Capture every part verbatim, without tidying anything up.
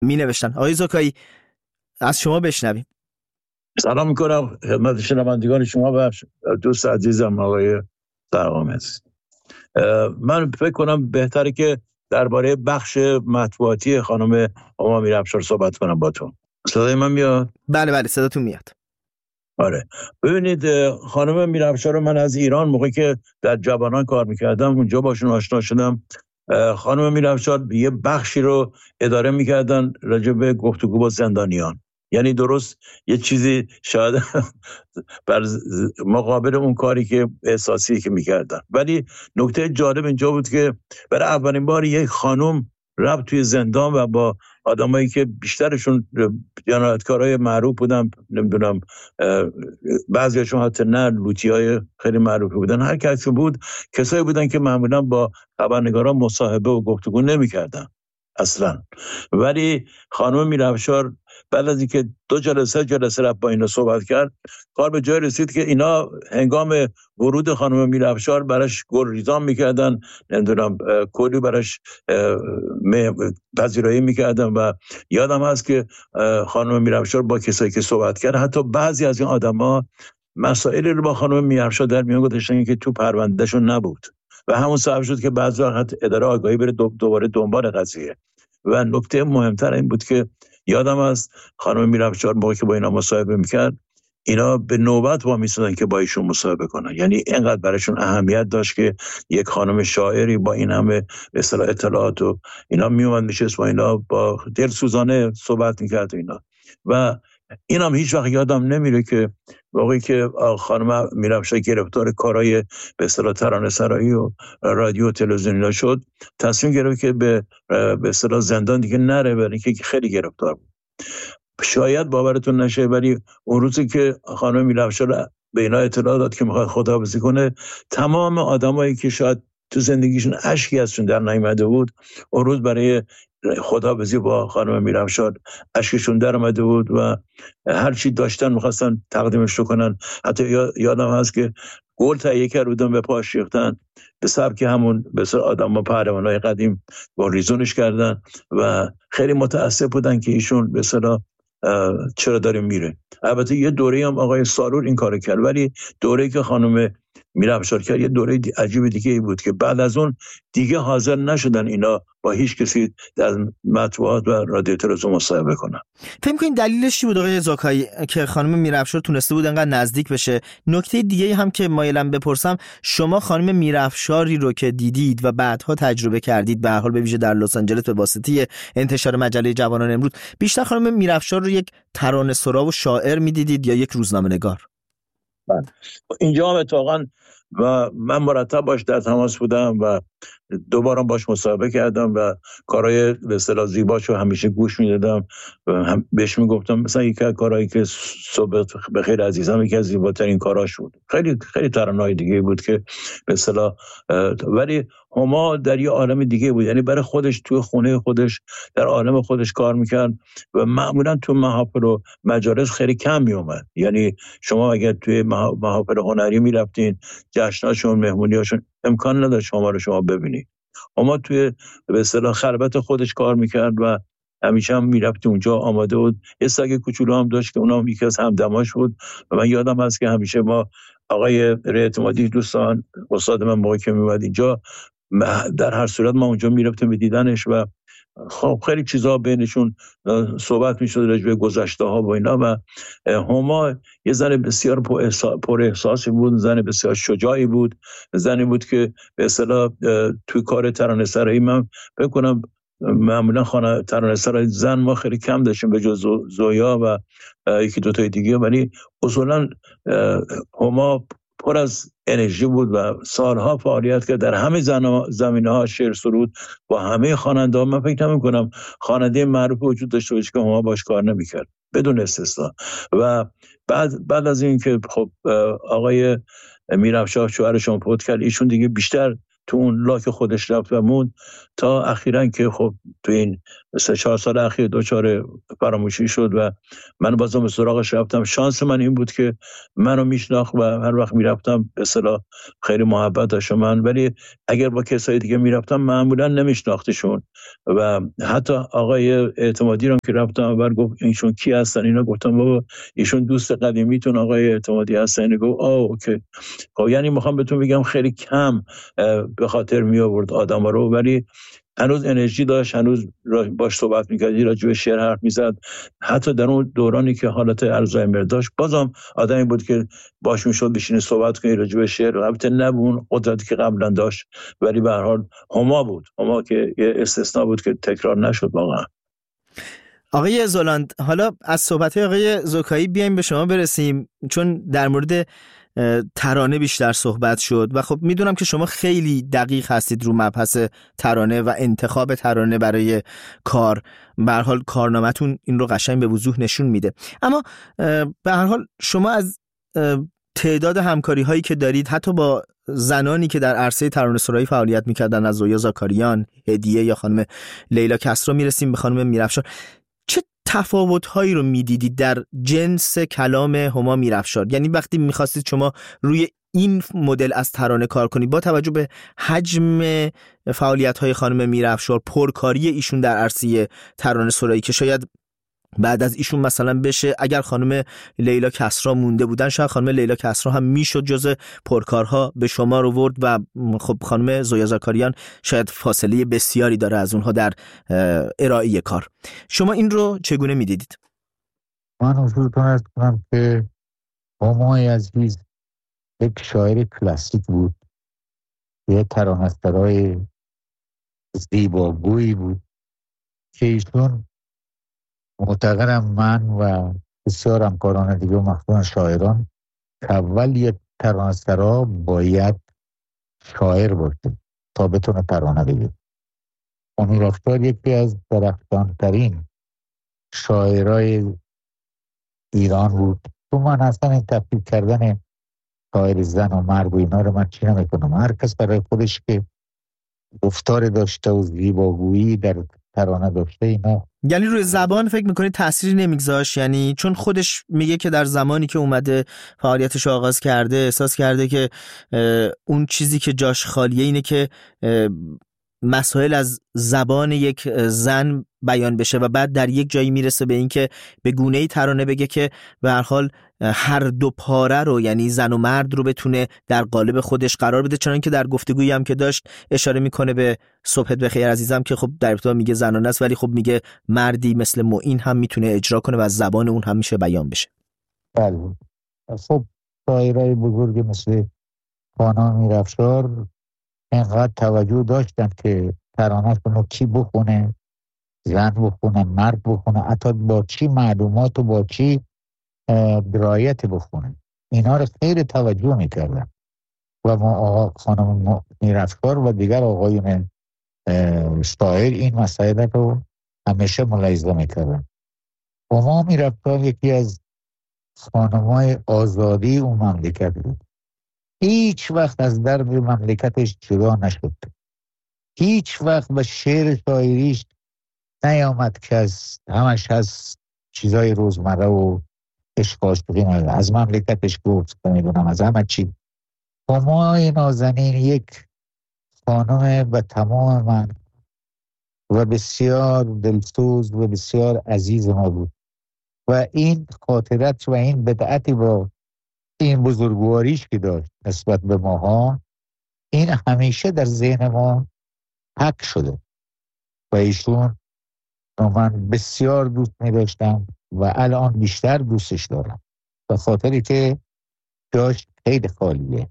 می نوشتن. آقای زکایی از شما بشنویم. سلام میکنم خدمت شنوندگان شما و دوست عزیزم آقای سرآمد. من فکر کنم بهتره که درباره بخش مطبوعاتی خانم هما میرافشار صحبت کنم با تو. صدای من میاد؟ بله بله صداتون میاد. آره ببینید خانم میرافشار رو من از ایران موقعی که در جوانان کار میکردم اونجا باشون آشنا شدم. خانم میرافشار یه بخشی رو اداره میکردن راجع به گفتگو با زندانیان، یعنی درست یه چیزی شاید بر مقابل اون کاری که احساسی که میکردن. ولی نکته جالب اینجا بود که برای اولین بار یک خانم رفت توی زندان و با آدمایی که بیشترشون جنایتکارای معروف بودن، نمیدونم بعضیاشون حتی نه لوتیای خیلی معروفی بودن، هر کسی بود کسایی بودن که معمولا با خبرنگاران مصاحبه و گفتگو نمیکردن اصلا. ولی خانم میرافشار بعد از اینکه دو جلسه جلسه رفت با اینا صحبت کرد، کار به جای رسید که اینا هنگام ورود خانم میرافشار براش گلریزان میکردن، نمیدونم کلی براش پذیرایی میکردن. و یادم هست که خانم میرافشار با کسایی که صحبت کرد، حتی بعضی از این آدما مسائلی رو با خانم میرافشار در میان گذاشتن که تو پروندهشون نبود و همون سبب شد که بعضی وقت اداره آگاهی بره دوباره دنبال قضیه. و نکته مهمتر این بود که یادم از خانم میرافشار موقعی که با اینا مصاحبه میکرد، اینا به نوبت وا میستادن که با ایشون مصاحبه کنن. یعنی اینقدر برایشون اهمیت داشت که یک خانم شاعری با این همه به اصطلاح اطلاعات و اینا میومد میشست با اینا با دلسوزانه صحبت میکرد اینا. و اینم هیچ وقت یادم نمیره که موقعی که خانم میرافشار گرفتار کارهای به اصطلاح ترانه‌سرایی و رادیو و تلویزیون شد، تصمیم گرفت که به به اصطلاح زندان دیگه نره، برای اینکه خیلی گرفتار بود. شاید باورتون نشه ولی اون روزی که خانم میرافشار به اینا اطلاع داد که میخواد خداحافظی کنه، تمام آدمایی که شاید تو زندگیشون اشکی ازشون در نیامده بود، اون روز برای خداحافظی با خانم میرافشار اشکشون در اومده بود و هر چی داشتن میخواستن تقدیمش رو کنن. حتی یادم هست که گل تهیه کردن به پاش ریختن به سبک همون بسیار آدم پهلوانای قدیم با ریزونش کردن و خیلی متاسف بودن که ایشون به اصطلاح چرا داره میره. البته یه دوره هم آقای سارور این کارو کرد، ولی دوره‌ای که خانم میرافشار کرد یه دوره عجیب دیگه ای بود که بعد از اون دیگه حاضر نشدن اینا با هیچ کسی در مطبوعات و رادیو تلویزیون مصاحبه کنن. فکر می‌کنین دلیلش چی بود آقای زکایی که خانم میرافشار تونسته بود انقدر نزدیک بشه؟ نکته دیگه هم که مایلم بپرسم، شما خانم میرافشاری رو که دیدید و بعدها تجربه کردید، به هر حال به ویژه در لس آنجلس به واسطه انتشار مجله جوانان امروز، بیشتر خانم میرافشار رو یک ترانه‌سرا و شاعر می‌دیدید یا یک روزنامه‌نگار؟ اینجا هم اتفاقاً و من مرتب باش در تماس بودم و دوبارم باش مصاحبه کردم و کارهای به اصطلاح زیباشو همیشه گوش میدادم و هم بهش میگفتم مثلا یک کارهایی که صبح بخیر عزیزم یکی از زیباترین کاراش بود. خیلی خیلی ترانه‌های دیگه بود که به اصطلاح، ولی هما در یه عالم دیگه بود، یعنی برای خودش توی خونه خودش در عالم خودش کار میکرد و معمولا تو محافل و مجالس خیلی کم میومد. یعنی شما اگر توی محافل هنری میرفتین، جشناشون، مهمونیاشون، امکان نداشت شما رو شما ببینید. اما توی به اصطلاح خلوت خودش کار میکرد و همیشه هم میرفت اونجا آماده بود. یه سگ کوچولو هم داشت که اونم یکی از همدماش بود و من یادم هست که همیشه ما آقای اعتمادی دوستان استاد من موقعی که میومد اینجا، در هر صورت ما اونجا میرفتیم به دیدنش و خب خیلی چیزا بینشون صحبت میشد راجع به گذشته ها و اینا. و هما یه زن بسیار پر احساسی بود، زن بسیار شجاعی بود، زنی بود که به اصطلاح توی کار ترانه‌سرایی من فکر کنم معمولا خانه ترانه‌سرای زن ما خیلی کم داشتیم به جز زویا و یکی دو تای دیگه، ولی اصولا هما پر از انرژی بود و سالها فعالیت کرد در همه زمینه‌ها، شعر سرود با همه خواننده‌ها. من فکر نمی‌کنم خواننده معروف وجود داشته باشه که هما باش کار نمی‌کرد بدون استثنا. و بعد بعد از این که خب آقای میرافشار شوهرشون فوت کرد، ایشون دیگه بیشتر تو اون لاک خودش رفت و موند تا اخیراً که خب تو این سه چهار سال اخیر دچار فراموشی شد و من بازم به سراغش رفتم. شانس من این بود که منو میشناخت و هر وقت میرفتم به اصطلاح خیلی محبت داشت من، ولی اگر با کسای دیگه میرفتم معمولا نمیشناختشون و حتی آقای اعتمادی رو که رفتم اول گفت ایشون کی هستن، اینا گفتم بابا ایشون دوست قدیمیتون آقای اعتمادی هستن. گفت آه اوکی. خب یعنی میخوام بهتون بگم خیلی کم به خاطر می آورد آدم رو، ولی هنوز انرژی داشت، هنوز باش صحبت میکردی، راجع به شعر حرف میزد. حتی در اون دورانی که حالت الزایمر داشت بازم آدمی بود که باش میشد بشینه صحبت کنی راجع به شعر. البته نه اون قدرتی که قبلا داشت، ولی به هر حال هما بود، هما که یه استثناء بود که تکرار نشد واقعا. آقای زولاند، حالا از صحبت‌های آقای زوکایی بیایم به شما برسیم، چون در مورد ترانه بیشتر صحبت شد و خب میدونم که شما خیلی دقیق هستید رو مبحث ترانه و انتخاب ترانه برای کار. به هر حال کارنامه‌تون این رو قشنگ به وضوح نشون میده. اما به هر حال شما از تعداد همکاری هایی که دارید حتی با زنانی که در عرصه ترانه سرایی فعالیت میکردن، از زویا زاکاریان، هدیه یا خانم لیلا کسرا میرسیم به خانم میرافشار، چه تفاوت‌هایی رو می‌دیدید در جنس کلام هما میرافشار؟ یعنی وقتی می‌خواستید شما روی این مدل از ترانه کار کنید با توجه به حجم فعالیت‌های خانم میرافشار، پرکاری ایشون در عرصه ترانه سرایی که شاید بعد از ایشون مثلا بشه، اگر خانم لیلا کسرا مونده بودن شاید خانم لیلا کسرا هم میشد جز پرکارها به شما رو ورد و خب خانم زویا زاکاریان شاید فاصله بسیاری داره از اونها در ارائه کار. شما این رو چگونه میدیدید؟ من حضورتون ارز کنم که همای عزیز یک شاعر کلاسیک بود، یک ترانه‌سرای زیباگویی بود که ایشون معتقدم من و بسیار همکاران دیگه و مخصوصا شاعران که اول یک ترانه‌سرا باید شاعر باشه تا بتونه ترانه بگه. میرافشار یکی از درخشانترین شاعرای ایران بود. تو من اصلا این تفکیک کردن شاعر زن و مرد و اینا رو من چی نمیکنم. هر کس برای خودش که گفتار داشته و زیباگویی در ترانه داشته اینا. یعنی روی زبان فکر میکنید تأثیری نمیگذاشت؟ یعنی چون خودش میگه که در زمانی که اومده فعالیتش آغاز کرده احساس کرده که اون چیزی که جاش خالیه اینه که مسائل از زبان یک زن بیان بشه و بعد در یک جایی میرسه به این که به گونه‌ای ترانه بگه که به هر حال هر دو پاره رو، یعنی زن و مرد رو بتونه در قالب خودش قرار بده. چنانکه در گفتگویی هم که داشت اشاره میکنه به صبحت بخیر عزیزم که خب در ابتدا میگه زنانه است ولی خب میگه مردی مثل معین هم میتونه اجرا کنه و از زبان اون هم میشه بیان بشه. بله. خب شاعرای بزرگ مثل خانم میرافشار اینقدر توجه داشتن که ترانه‌شون رو کی بخونه، زن بخونه، مرد بخونه، حتی با چی معلومات و با چی درایت بخونه. اینا رو خیلی توجه میکردن و ما آقا خانم میرافشار و دیگر آقایون شاعر این مسائل رو همیشه ملاحظه میکردن. هما میرافشار یکی از خانم‌های آزادی اون مملکت بود. هیچ وقت از درد مملکتش جدا نشد. هیچ وقت به شعر شاعریش نیامد که از همش از چیزای روزمره و عشق عاشقی از مملکتش گفت نمیدونم از همه چی. همای نازنین یک خانم به تمام من و بسیار دلسوز و بسیار عزیز ما بود و این خاطرت و این بدعتی با این بزرگواریش که داشت نسبت به ماها، این همیشه در ذهن ما حک شده و ایشون من بسیار دوست می داشتم و الان بیشتر دوستش دارم به خاطری که داشت خیلی خالیه.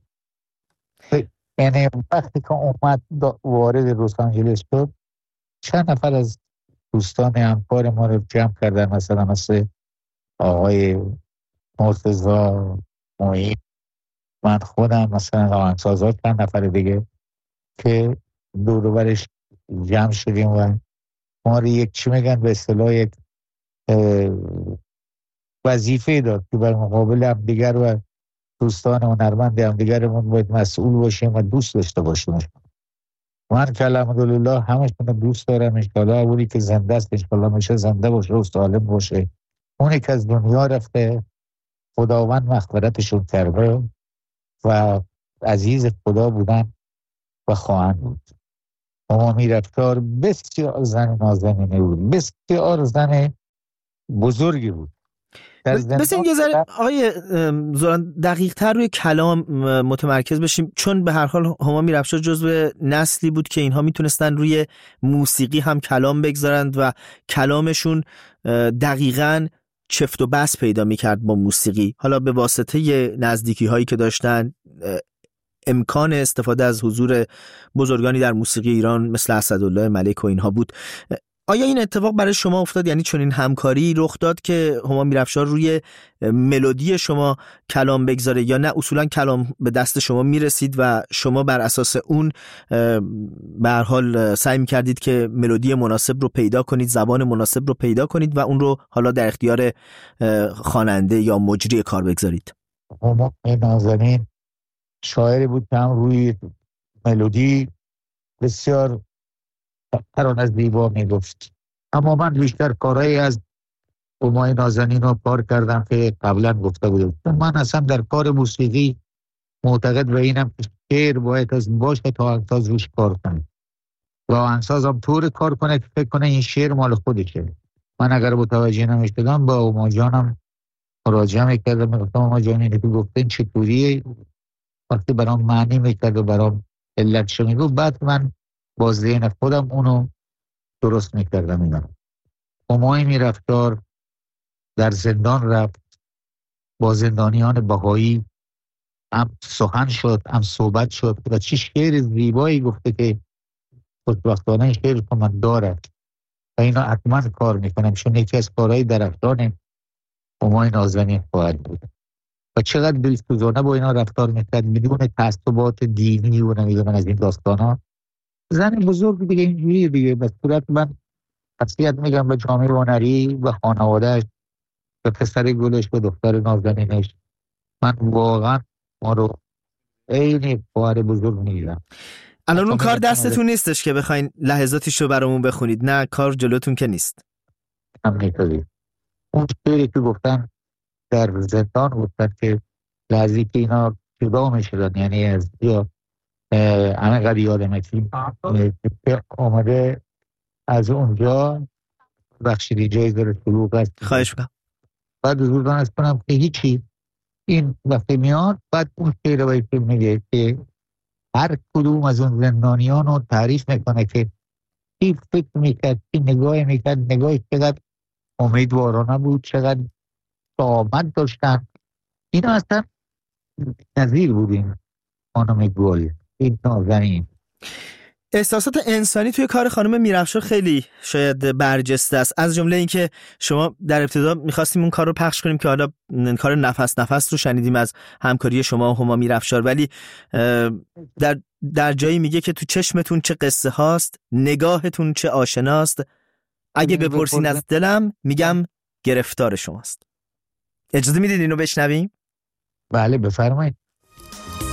یعنی وقتی که اومد وارد لس آنجلس شد چند نفر از دوستان همکار ما رو جمع کردن، مثلا مثل آقای مرتضی معین، من خودم، مثلا آهنگسازا چند نفر دیگه که دور و برش جمع شدیم و ما رو یک چی میگن به اصطلاح یک وظیفه داد که بر مقابل هم دیگر و دوستان هنرمند هم دیگرمون باید مسئول باشیم و دوست داشته باشیم. من که الحمدلله همشون رو دوست دارم. انشالله اونی که زنده است انشالله میشه زنده باشه و سالم باشه. اونی که از دنیا رفته خداوند مغفرتشون کرده و عزیز خدا بودن و خواهند بود. هما میرفتار بسیار زن نازنینی بود، بسیار زن بزرگی بود. بس این یه ذره آقای زوران دقیق تر روی کلام متمرکز بشیم، چون به هر حال هما میرفشار جزو نسلی بود که اینها میتونستن روی موسیقی هم کلام بگذارند و کلامشون دقیقاً چفت و بس پیدا میکرد با موسیقی. حالا به واسطه نزدیکی هایی که داشتن، امکان استفاده از حضور بزرگانی در موسیقی ایران مثل اسدالله ملک و اینها بود. آیا این اتفاق برای شما افتاد؟ یعنی چون این همکاری رخ داد که هما میرفشار روی ملودی شما کلام بگذاره، یا نه اصولا کلام به دست شما میرسید و شما بر اساس اون به هر حال سعی میکردید که ملودی مناسب رو پیدا کنید، زبان مناسب رو پیدا کنید و اون رو حالا در اختیار خواننده یا مجری کار بگذارید؟ هما نازنین شاعری بود که هم روی ملودی بسیار ترانه زیبا میگفت، اما من بیشتر کارهایی از همای نازنین رو کار کردم که قبلا گفته بودم. من اصلا در کار موسیقی معتقد به اینم که شعر باید از باشه تا آهنگساز روش کار کنه و آهنگساز هم طور کار کنه که فکر کنه این شعر مال خودشه. من اگر متوجه نمیشدم با هما جانم مراجعه میکردم، میگفتم هما جان اینو که گفتن چطوریه، وقتی برام معنی میکرد و برام علتشو میگفت، بعد من با ذهن خودم اونو درست میکردم. اینا همای میرفتار در زندان رفت، با زندانیان بهایی هم سخن شد، هم صحبت شد و چه شعر زیبایی گفته که خوشبختانه این شعر رو من دارد و اینا حتما کار میکنم، چون یکی از کارهای درختان همای نازنین خواهد بود. و چقدر دلسوزانه با اینا رفتار میکرد بدون تعصبات دینی و نمیدونم از این داستانا. زن بزرگ دیگه اینجوریه دیگه. به صورت من تسلیت میگم به جامعه هنری و خانوادهش و پسر گلش و دختر نازنینش. من واقعا ما رو عین خواهر بزرگ میگیرم. الان اون کار دستتون نیستش که بخواین لحظاتیشو برامون بخونید؟ نه، کار جلوتون که نیست. هم نیتازی اون شعری که گفتن در زندان گفتن که لحظی که اینا جدا میشدن، یعنی از یا همه قد یادمه که آمده از اونجا بخشیدی جایی داره شلوغ است، خواهش میکنم. بعد حضور دانست کنم که هیچی، این وقتی میاد بعد اون شعر باید که میگه که هر کدوم از اون زندانیان رو تعریف میکنه که کی فکر میکرد، کی نگاه میکرد، نگاه چقدر امیدوارانه بود، چقدر آمد داشتن. اینا اصلا نظیر بودیم. خانم گل، این نازنین. احساسات انسانی توی کار خانم میرفشار خیلی شاید برجسته است، از جمله این که شما در ابتدا میخواستیم اون کار رو پخش کنیم که حالا کار نفس نفس رو شنیدیم از همکاری شما و هما میرفشار، ولی در در جایی میگه که تو چشمتون چه قصه هاست، نگاهتون چه آشناست، اگه بپرسین از دلم میگم گرفتار شماست. اجازه میدید اینو بشنویم؟ بله بفرمایید.